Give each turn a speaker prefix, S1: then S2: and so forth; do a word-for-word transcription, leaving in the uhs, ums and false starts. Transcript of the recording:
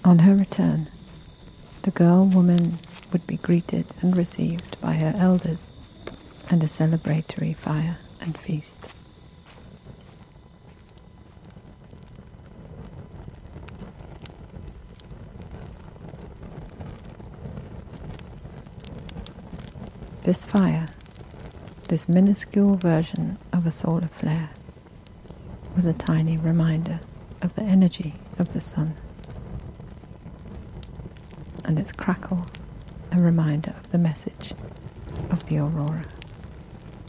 S1: On her return, the girl-woman would be greeted and received by her elders and a celebratory fire and feast. This fire, this minuscule version of a solar flare, was a tiny reminder of the energy of the sun, and its crackle a reminder of the message of the aurora.